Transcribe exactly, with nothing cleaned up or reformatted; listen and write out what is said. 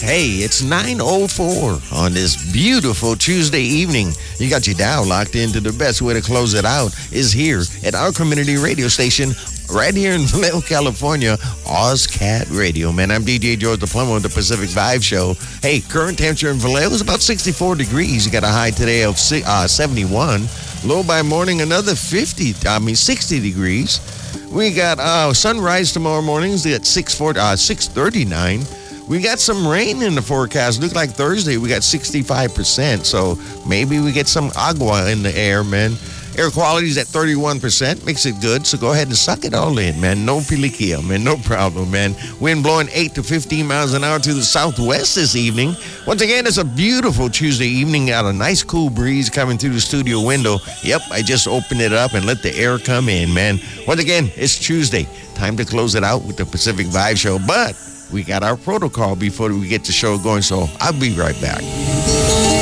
Hey, it's nine oh four on this beautiful Tuesday evening. You got your dial locked into the best way to close it out is here at our community radio station right here in Vallejo, California, OzCat Radio. Man, I'm D J George the Plumber with the Pacific Vibe Show. Hey, current temperature in Vallejo is about sixty-four degrees. You got a high today of uh, seventy-one. Low by morning, another fifty, I mean sixty degrees. We got uh, sunrise tomorrow mornings at six thirty-nine. We got some rain in the forecast. Look like Thursday, we got sixty-five percent. So maybe we get some agua in the air, man. Air quality is at thirty-one percent. Makes it good. So go ahead and suck it all in, man. No piliquia, man. No problem, man. Wind blowing eight to fifteen miles an hour to the southwest this evening. Once again, it's a beautiful Tuesday evening. Got a nice cool breeze coming through the studio window. Yep, I just opened it up and let the air come in, man. Once again, it's Tuesday. Time to close it out with the Pacific Vibe Show. But we got our protocol before we get the show going, so I'll be right back.